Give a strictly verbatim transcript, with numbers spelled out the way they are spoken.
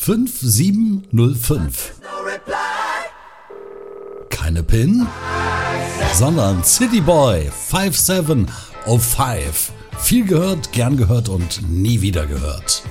fünf sieben null fünf. Keine PIN, sondern Cityboy fünf sieben null fünf. Viel gehört, gern gehört und nie wieder gehört.